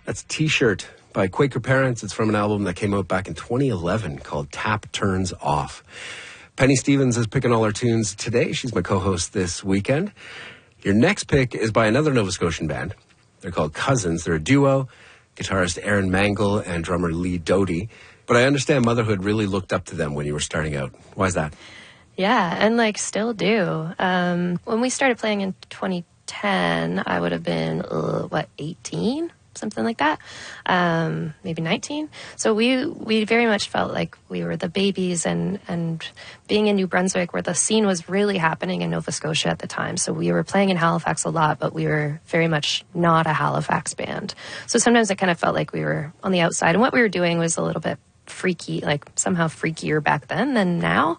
That's T-Shirt by Quaker Parents. It's from an album that came out back in 2011 called Tap Turns Off. Penny Stevens is picking all our tunes today. She's my co-host this weekend. Your next pick is by another Nova Scotian band. They're called Cousins. They're a duo, guitarist Aaron Mangle and drummer Lee Doty. But I understand Motherhood really looked up to them when you were starting out. Why is that? Yeah, and still do. When we started playing in 2010, I would have been, 18? Something like that. Maybe 19. So we very much felt like we were the babies and being in New Brunswick where the scene was really happening in Nova Scotia at the time. So we were playing in Halifax a lot, but we were very much not a Halifax band. So sometimes it kind of felt like we were on the outside. And what we were doing was a little bit freaky, somehow freakier back then than now.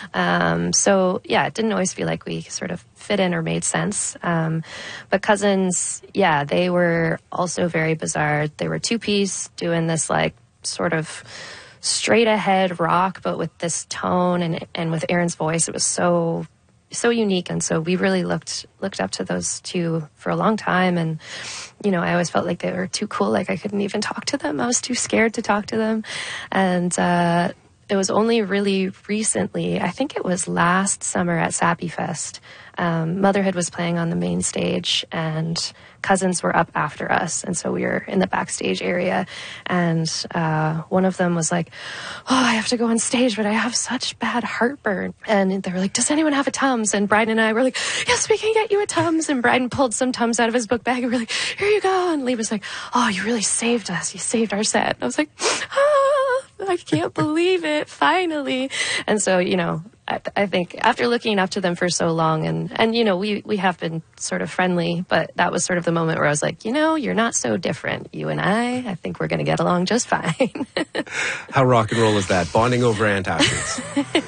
So yeah, it didn't always feel like we sort of fit in or made sense. But Cousins, yeah, they were also very bizarre. They were two-piece doing this sort of straight ahead rock, but with this tone and with Aaron's voice, it was so unique. And so we really looked up to those two for a long time. And, I always felt like they were too cool. I couldn't even talk to them. I was too scared to talk to them. And, it was only really recently, I think it was last summer at Sappy Fest, Motherhood was playing on the main stage and Cousins were up after us. And so we were in the backstage area and one of them was like, oh, I have to go on stage, but I have such bad heartburn. And they were like, does anyone have a Tums? And Bryden and I were like, yes, we can get you a Tums. And Bryden pulled some Tums out of his book bag and we're like, here you go. And Lee was like, oh, you really saved us. You saved our set. And I was like, I can't believe it, finally. And so, I think after looking up to them for so long and we have been sort of friendly, but that was sort of the moment where I was like, you're not so different. You and I think we're going to get along just fine. How rock and roll is that? Bonding over antacids.